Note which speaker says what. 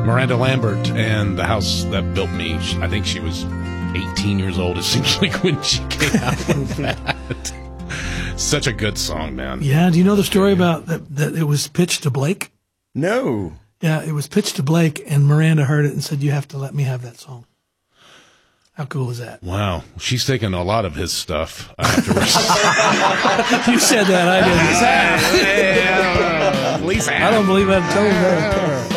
Speaker 1: Miranda Lambert and The House That Built Me. I think she was 18 years old, it seems like, when she came out with that. Such a good song, man.
Speaker 2: Yeah, do you know the story about that it was pitched to Blake?
Speaker 3: No.
Speaker 2: Yeah, it was pitched to Blake, and Miranda heard it and said, "You have to let me have that song." How cool is that?
Speaker 1: Wow. She's taken a lot of his stuff afterwards.
Speaker 2: You said that, I didn't.
Speaker 1: Lisa.
Speaker 2: I don't believe I told you that.